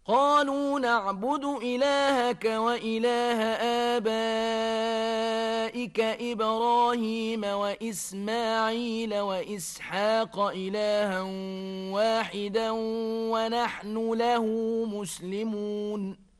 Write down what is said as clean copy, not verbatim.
قالوا نعبد إلهك وإله آبائك إبراهيم وإسماعيل وإسحاق إلها واحدا ونحن له مسلمون